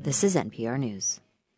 This is NPR News.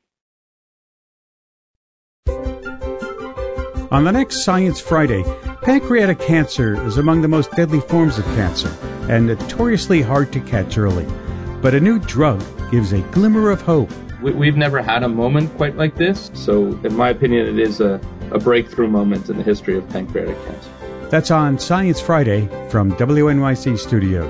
On the next Science Friday, pancreatic cancer is among the most deadly forms of cancer and notoriously hard to catch early. But a new drug gives a glimmer of hope. We've never had a moment quite like this, so in my opinion it is a breakthrough moment in the history of pancreatic cancer. That's on Science Friday from WNYC Studios.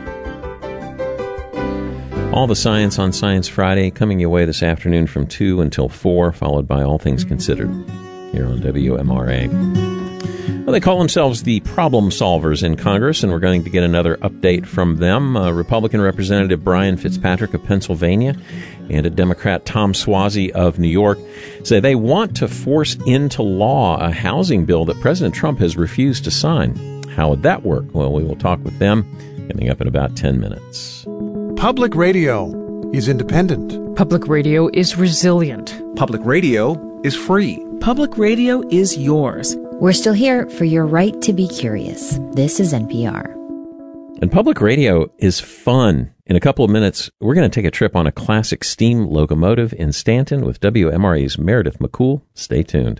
All the science on Science Friday coming your way this afternoon from 2 until 4, followed by All Things Considered here on WMRA. Well, they call themselves the problem solvers in Congress, and we're going to get another update from them. Republican Representative Brian Fitzpatrick of Pennsylvania and a Democrat Tom Suozzi of New York say they want to force into law a housing bill that President Trump has refused to sign. How would that work? Well, we will talk with them coming up in about 10 minutes. Public radio is independent. Public radio is resilient. Public radio is free. Public radio is yours. We're still here for your right to be curious. This is NPR. And public radio is fun. In a couple of minutes, we're going to take a trip on a classic steam locomotive in Stanton with WMRE's Meredith McCool. Stay tuned.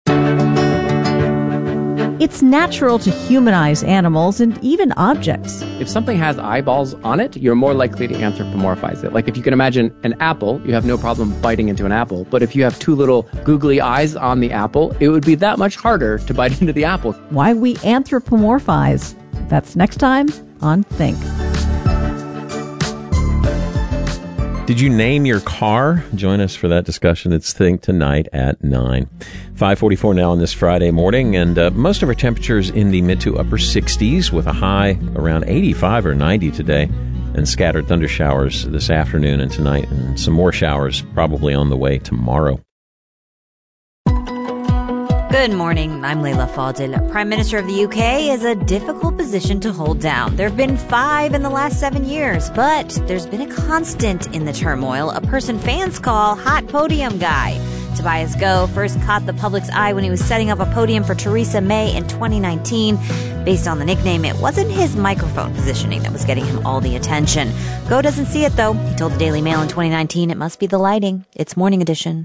It's natural to humanize animals and even objects. If something has eyeballs on it, you're more likely to anthropomorphize it. Like if you can imagine an apple, you have no problem biting into an apple. But if you have two little googly eyes on the apple, it would be that much harder to bite into the apple. Why we anthropomorphize. That's next time on Think. Did you name your car? Join us for that discussion. It's Think tonight at 9. 5:44 now on this Friday morning, and most of our temperatures in the mid to upper 60s with a high around 85 or 90 today, and scattered thunder showers this afternoon and tonight, and some more showers probably on the way tomorrow. Good morning. I'm Leila Fadil. Prime Minister of the UK is a difficult position to hold down. There have been 5 in the last 7 years, but there's been a constant in the turmoil, a person fans call Hot Podium Guy. Tobias Goh first caught the public's eye when he was setting up a podium for Theresa May in 2019. Based on the nickname, it wasn't his microphone positioning that was getting him all the attention. Goh doesn't see it, though. He told the Daily Mail in 2019 it must be the lighting. It's Morning Edition.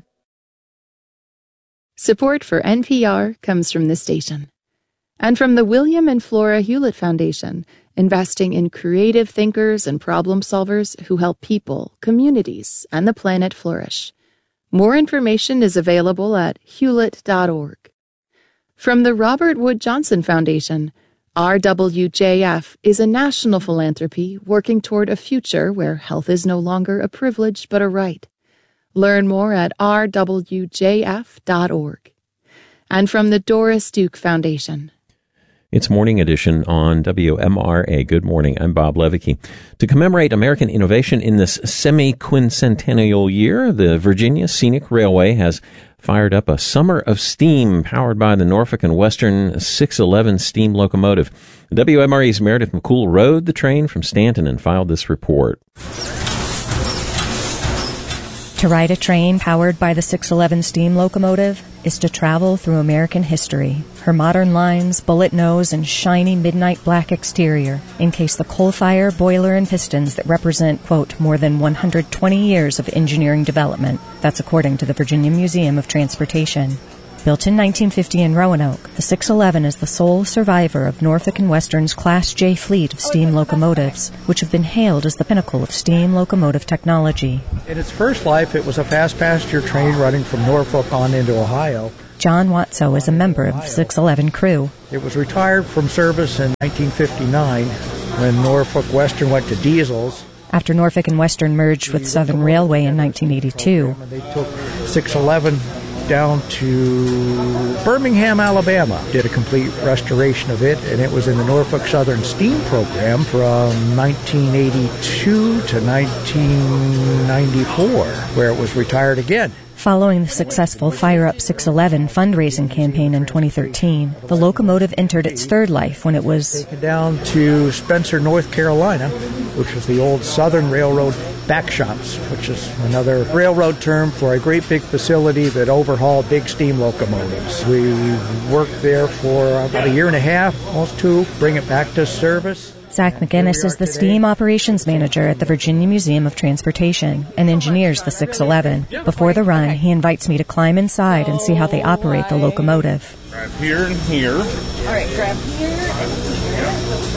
Support for NPR comes from this station and from the William and Flora Hewlett Foundation, investing in creative thinkers and problem solvers who help people, communities, and the planet flourish. More information is available at hewlett.org. From the Robert Wood Johnson Foundation, RWJF is a national philanthropy working toward a future where health is no longer a privilege but a right. Learn more at rwjf.org. And from the Doris Duke Foundation. It's Morning Edition on WMRA. Good morning. I'm Bob Levicki. To commemorate American innovation in this semi-quincentennial year, the Virginia Scenic Railway has fired up a Summer of Steam powered by the Norfolk and Western 611 steam locomotive. WMRE's Meredith McCool rode the train from Stanton and filed this report. To ride a train powered by the 611 steam locomotive is to travel through American history. Her modern lines, bullet nose, and shiny midnight black exterior encase the coal fire, boiler, and pistons that represent, quote, more than 120 years of engineering development. That's according to the Virginia Museum of Transportation. Built in 1950 in Roanoke, the 611 is the sole survivor of Norfolk and Western's Class J fleet of steam locomotives, which have been hailed as the pinnacle of steam locomotive technology. In its first life, it was a fast passenger train running from Norfolk on into Ohio. John Watso is a member of the 611 crew. It was retired from service in 1959 when Norfolk Western went to diesels. After Norfolk and Western merged with Southern Railway in 1982, they took 611 down to Birmingham, Alabama, did a complete restoration of it, and it was in the Norfolk Southern Steam Program from 1982 to 1994, where it was retired again. Following the successful Fire Up 611 fundraising campaign in 2013, the locomotive entered its third life when it was taken down to Spencer, North Carolina, which was the old Southern Railroad back shops, which is another railroad term for a great big facility that overhauled big steam locomotives. We worked there for about a year and a half, almost 2, bring it back to service. Zach McGinnis is the steam operations manager at the Virginia Museum of Transportation and engineers the 611. Before the run, he invites me to climb inside and see how they operate the locomotive. Grab here and here. All right, grab here and here.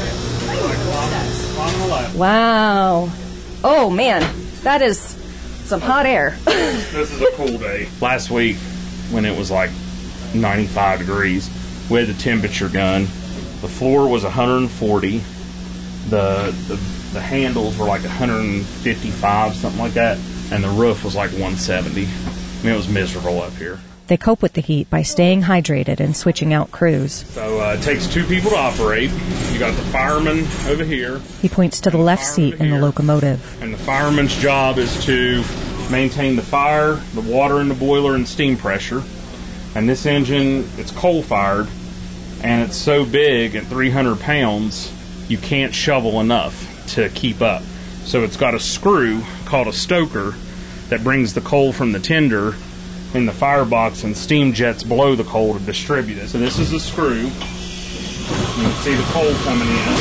Wow. Oh, man, that is some hot air. This is a cool day. Last week, when it was like 95 degrees, we had the temperature gun. The floor was 140. The handles were like 155, something like that, and the roof was like 170. I mean, it was miserable up here. They cope with the heat by staying hydrated and switching out crews. So it takes 2 people to operate. You got the fireman over here. He points to the left seat in the locomotive. And the fireman's job is to maintain the fire, the water in the boiler, and steam pressure. And this engine, it's coal-fired, and it's so big at 300 pounds, you can't shovel enough to keep up. So it's got a screw called a stoker that brings the coal from the tender in the firebox, and steam jets below the coal to distribute it. So this is the screw. You can see the coal coming in.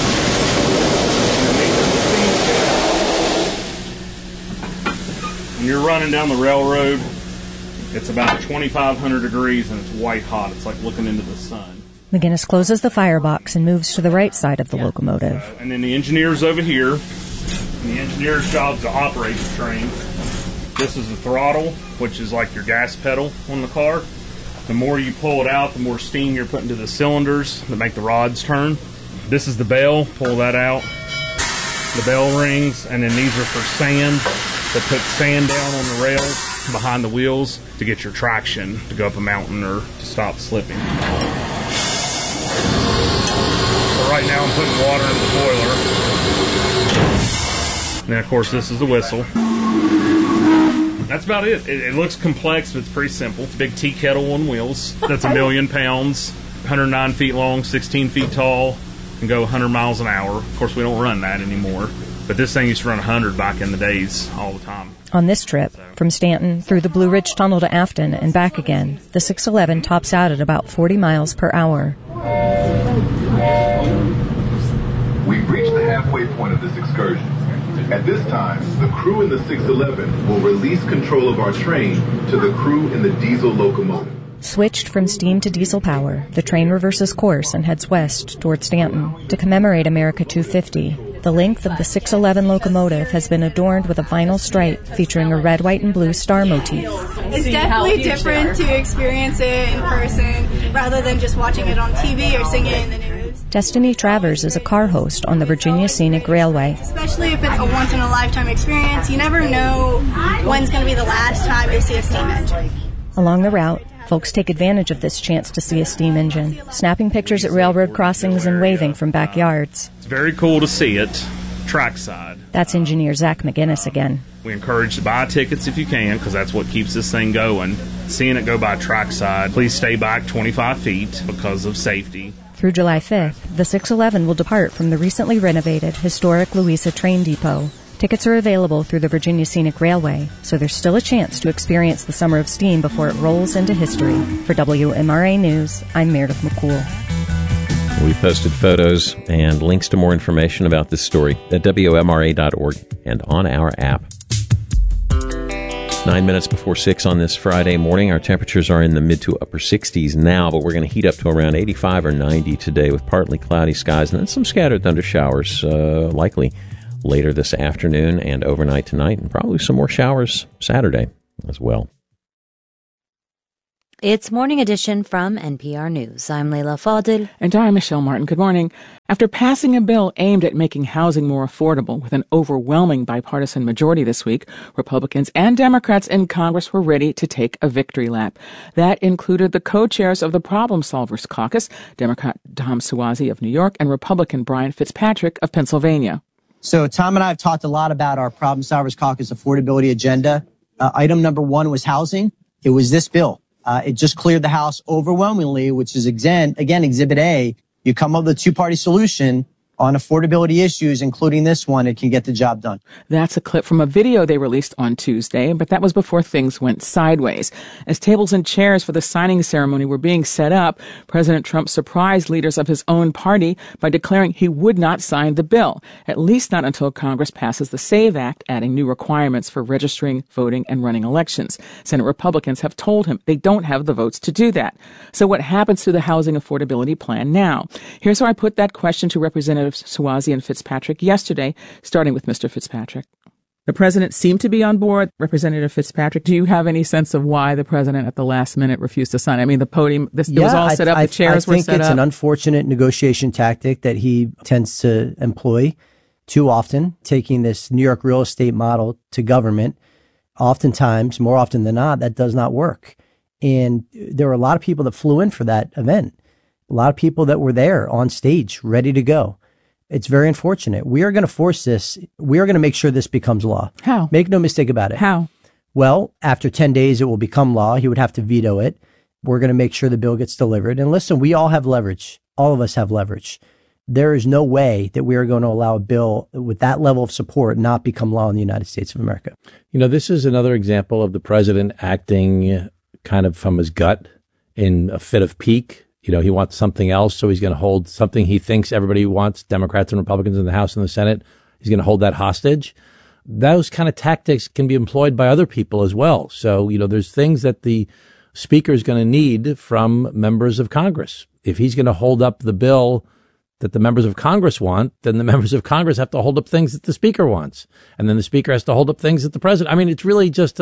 When you're running down the railroad, it's about 2,500 degrees and it's white hot. It's like looking into the sun. McGinnis closes the firebox and moves to the right side of the locomotive. And then the engineer's over here. And the engineer's job is to operate the train. This is the throttle, which is like your gas pedal on the car. The more you pull it out, the more steam you're putting to the cylinders that make the rods turn. This is the bell. Pull that out. The bell rings, and then these are for sand. That put sand down on the rails behind the wheels to get your traction to go up a mountain or to stop slipping. So right now I'm putting water in the boiler. And then, of course, this is the whistle. That's about it. It looks complex, but it's pretty simple. It's a big tea kettle on wheels. That's 1 million pounds, 109 feet long, 16 feet tall, and go 100 miles an hour. Of course, we don't run that anymore. But this thing used to run 100 back in the days all the time. On this trip, from Stanton through the Blue Ridge Tunnel to Afton and back again, the 611 tops out at about 40 miles per hour. We've reached the halfway point of this excursion. At this time, the crew in the 611 will release control of our train to the crew in the diesel locomotive. Switched from steam to diesel power, the train reverses course and heads west toward Stanton. To commemorate America 250, the length of the 611 locomotive has been adorned with a vinyl stripe featuring a red, white, and blue star motif. It's definitely different to experience it in person rather than just watching it on TV or seeing it in the news. Destiny Travers is a car host on the Virginia Scenic Railway. Especially if it's a once-in-a-lifetime experience, you never know when's going to be the last time you see a steam engine. Along the route, folks take advantage of this chance to see a steam engine, snapping pictures at railroad crossings and waving from backyards. It's very cool to see it, trackside. That's engineer Zach McGinnis again. We encourage to buy tickets if you can, because that's what keeps this thing going. Seeing it go by trackside, please stay back 25 feet because of safety. Through July 5th, the 611 will depart from the recently renovated historic Louisa train depot. Tickets are available through the Virginia Scenic Railway, so there's still a chance to experience the Summer of Steam before it rolls into history. For WMRA News, I'm Meredith McCool. We posted photos and links to more information about this story at WMRA.org and on our app. 9 minutes before 6 on this Friday morning. Our temperatures are in the mid to upper 60s now, but we're going to heat up to around 85 or 90 today with partly cloudy skies and then some scattered thunder showers likely later this afternoon and overnight tonight, and probably some more showers Saturday as well. It's Morning Edition from NPR News. I'm Leila Fadil. And I'm Michelle Martin. Good morning. After passing a bill aimed at making housing more affordable with an overwhelming bipartisan majority this week, Republicans and Democrats in Congress were ready to take a victory lap. That included the co-chairs of the Problem Solvers Caucus, Democrat Tom Suozzi of New York and Republican Brian Fitzpatrick of Pennsylvania. So Tom and I have talked a lot about our Problem Solvers Caucus affordability agenda. Item number one was housing. It was this bill. It just cleared the House overwhelmingly, which is, again, Exhibit A. You come up with a two-party solution, on affordability issues, including this one, it can get the job done. That's a clip from a video they released on Tuesday, but that was before things went sideways. As tables and chairs for the signing ceremony were being set up, President Trump surprised leaders of his own party by declaring he would not sign the bill, at least not until Congress passes the SAVE Act, adding new requirements for registering, voting, and running elections. Senate Republicans have told him they don't have the votes to do that. So what happens to the housing affordability plan now? Here's how I put that question to Representatives Suozzi and Fitzpatrick yesterday, starting with Mr. Fitzpatrick. The president seemed to be on board. Representative Fitzpatrick, do you have any sense of why the president at the last minute refused to sign? I mean, the podium, it was all set up, the chairs were set up. I think it's an unfortunate negotiation tactic that he tends to employ too often, taking this New York real estate model to government. Oftentimes, more often than not, that does not work. And there were a lot of people that flew in for that event, a lot of people that were there on stage, ready to go. It's very unfortunate. We are going to force this. We are going to make sure this becomes law. How? Make no mistake about it. How? Well, after 10 days, it will become law. He would have to veto it. We're going to make sure the bill gets delivered. And listen, we all have leverage. All of us have leverage. There is no way that we are going to allow a bill with that level of support not become law in the United States of America. You know, this is another example of the president acting kind of from his gut in a fit of pique. You know, he wants something else, so he's going to hold something he thinks everybody wants, Democrats and Republicans in the House and the Senate. He's going to hold that hostage. Those kind of tactics can be employed by other people as well. So, you know, there's things that the speaker is going to need from members of Congress. If he's going to hold up the bill that the members of Congress want, then the members of Congress have to hold up things that the speaker wants. And then the speaker has to hold up things that the president. I mean, it's really just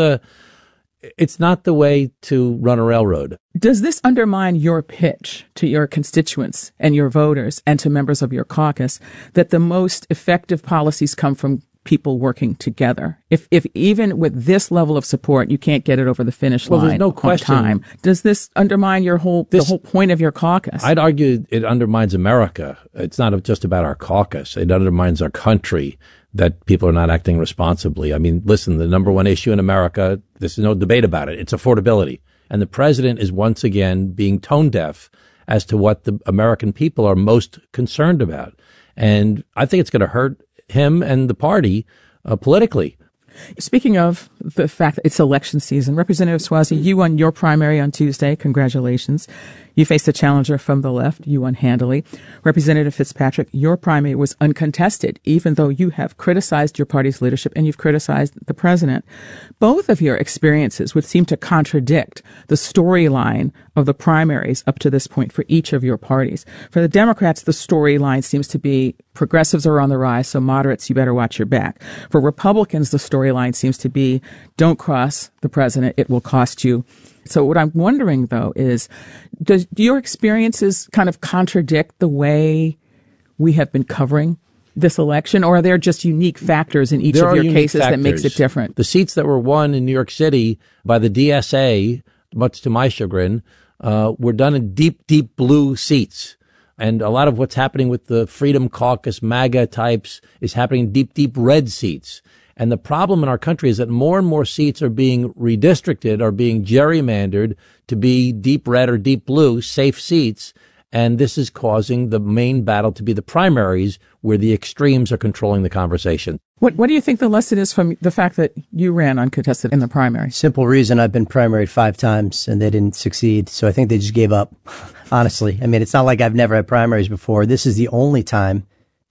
it's not the way to run a railroad. Does this undermine your pitch to your constituents and your voters and to members of your caucus that the most effective policies come from people working together? If even with this level of support, you can't get it over the finish line there's no question. On time, does this undermine the whole point of your caucus? I'd argue it undermines America. It's not just about our caucus. It undermines our country, that people are not acting responsibly. I mean, listen, the number one issue in America, there's no debate about it. It's affordability. And the president is once again being tone deaf as to what the American people are most concerned about. And I think it's going to hurt him and the party politically. Speaking of the fact that it's election season, Representative Suozzi, you won your primary on Tuesday. Congratulations. You faced a challenger from the left. You won handily. Representative Fitzpatrick, your primary was uncontested, even though you have criticized your party's leadership and you've criticized the president. Both of your experiences would seem to contradict the storyline of the primaries up to this point for each of your parties. For the Democrats, the storyline seems to be progressives are on the rise, so moderates, you better watch your back. For Republicans, the storyline seems to be don't cross the president, it will cost you. So what I'm wondering, though, is do your experiences kind of contradict the way we have been covering this election, or are there just unique factors in each of your cases that makes it different? The seats that were won in New York City by the DSA, much to my chagrin, were done in deep, deep blue seats. And a lot of what's happening with the Freedom Caucus MAGA types is happening in deep, deep red seats. And the problem in our country is that more and more seats are being redistricted, are being gerrymandered to be deep red or deep blue, safe seats. And this is causing the main battle to be the primaries, where the extremes are controlling the conversation. What do you think the lesson is from the fact that you ran uncontested in the primary? Simple reason. I've been primaried 5 times and they didn't succeed. So I think they just gave up, honestly. I mean, it's not like I've never had primaries before. This is the only time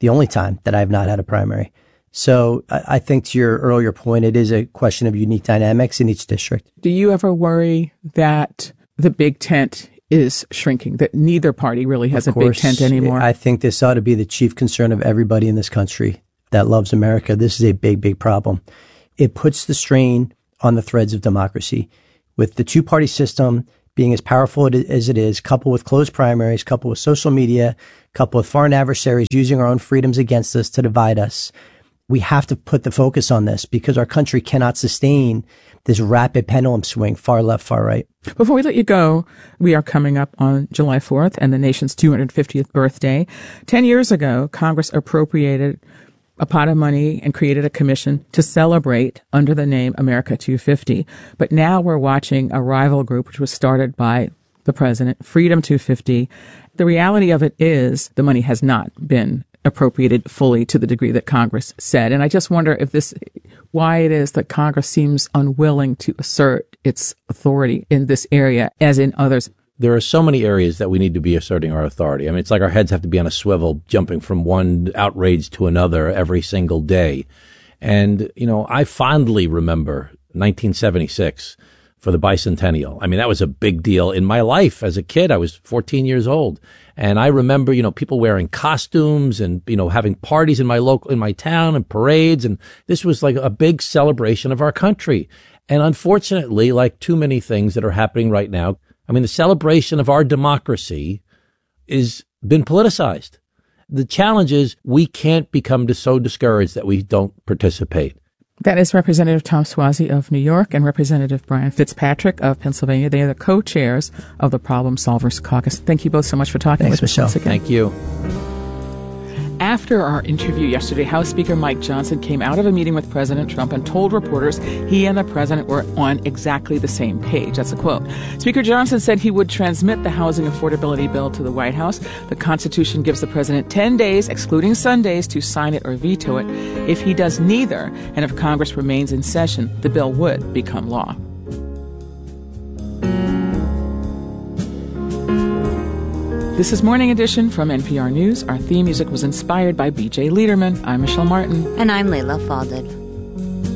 that I've not had a primary. So I think to your earlier point, it is a question of unique dynamics in each district. Do you ever worry that the big tent is shrinking, that neither party really has a big tent anymore? I think this ought to be the chief concern of everybody in this country that loves America. This is a big, big problem. It puts the strain on the threads of democracy. With the two-party system being as powerful as it is, coupled with closed primaries, coupled with social media, coupled with foreign adversaries using our own freedoms against us to divide us, we have to put the focus on this because our country cannot sustain this rapid pendulum swing, far left, far right. Before we let you go, we are coming up on July 4th and the nation's 250th birthday. 10 years ago, Congress appropriated a pot of money and created a commission to celebrate under the name America 250. But now we're watching a rival group, which was started by the president, Freedom 250. The reality of it is the money has not been appropriated fully to the degree that Congress said. And I just wonder why it is that Congress seems unwilling to assert its authority in this area as in others. There are so many areas that we need to be asserting our authority. I mean, it's like our heads have to be on a swivel, jumping from one outrage to another every single day. And, I fondly remember 1976 for the bicentennial. I mean, that was a big deal in my life as a kid. I was 14 years old. And I remember, people wearing costumes and, having parties in my town and parades. And this was like a big celebration of our country. And unfortunately, like too many things that are happening right now, the celebration of our democracy has been politicized. The challenge is we can't become so discouraged that we don't participate. That is Representative Tom Suozzi of New York and Representative Brian Fitzpatrick of Pennsylvania. They are the co-chairs of the Problem Solvers Caucus. Thank you both so much for talking with us, Michelle. Thank you. After our interview yesterday, House Speaker Mike Johnson came out of a meeting with President Trump and told reporters he and the president were on exactly the same page. That's a quote. Speaker Johnson said he would transmit the housing affordability bill to the White House. The Constitution gives the president 10 days, excluding Sundays, to sign it or veto it. If he does neither, and if Congress remains in session, the bill would become law. This is Morning Edition from NPR News. Our theme music was inspired by B.J. Liederman. I'm Michelle Martin. And I'm Layla Falded.